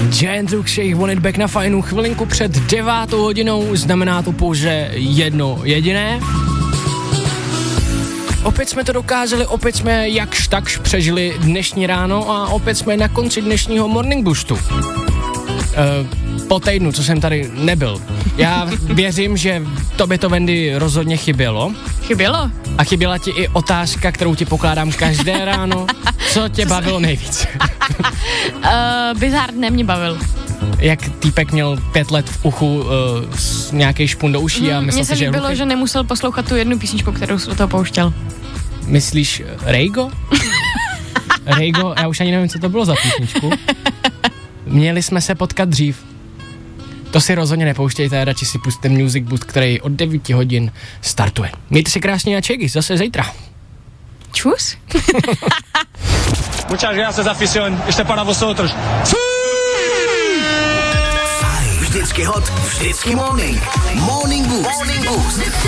Giant Rooks, jejich Want It Back na Fajnu, chvilinku před 9 hodinou, znamená to pouze jedno jediné. Opět jsme to dokázali, opět jsme jakž takž přežili dnešní ráno a opět jsme na konci dnešního Morning Boostu. Po týdnu, co jsem tady nebyl. Já věřím, že tobě to, Wendy, rozhodně chybělo. Chybělo? A chyběla ti i otázka, kterou ti pokládám každé ráno. Co tě bavilo nejvíc? Bizard mě bavil. Jak týpek měl 5 let v uchu nějaký špun do uší a myslel si, že je líbilo, že nemusel poslouchat tu jednu písničku, kterou se do toho pouštěl. Myslíš Rejgo? Rejgo, já už ani nevím, co to bylo za písničku. Měli jsme se potkat dřív. To si rozhodně nepouštějte, radši si pusťte Music Boost, který od 9 hodin startuje. Mějte si krásně a čeky, zase zítra. Čus? Muchas gracias, afición. Ještě para vosotros. Vždycky hot, vždycky morning. Morning Boost.